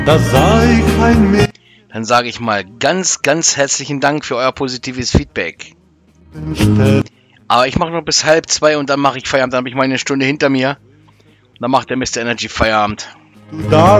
Da sah ich ein Mädchen. Dann sage ich mal ganz, ganz herzlichen Dank für euer positives Feedback. Aber ich mache noch bis 1:30 und dann mache ich Feierabend. Dann habe ich meine Stunde hinter mir. Und dann macht der Mr. Energy Feierabend. Da